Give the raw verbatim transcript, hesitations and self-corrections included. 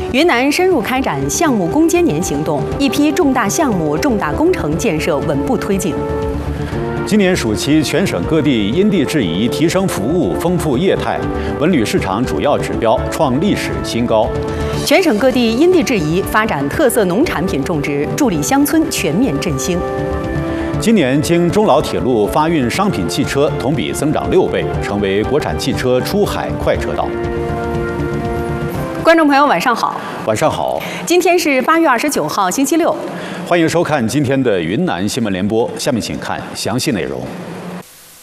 云南深入开展项目攻坚年行动，一批重大项目、重大工程建设稳步推进。 今年暑期，全省各地因地制宜提升服务、丰富业态，文旅市场主要指标创历史新高。 全省各地因地制宜发展特色农产品种植，助力乡村全面振兴。 今年经中老铁路发运商品汽车同比增长六倍，成为国产汽车出海快车道。 观众朋友，晚上好。 晚上好。 今天是八月二十九号，星期六。 欢迎收看今天的云南新闻联播。下面请看详细内容。